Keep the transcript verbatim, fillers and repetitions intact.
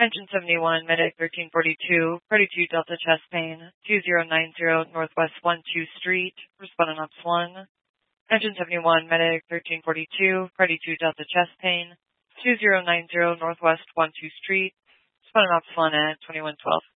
Engine seventy-one, Medic thirteen forty-two, Party two Delta chest pain, two zero nine zero Northwest one two Street, responding Ops one. Engine seventy-one, Medic thirteen forty-two, Party two Delta chest pain, two zero nine zero Northwest one two Street, responding Ops one at twenty-one twelve.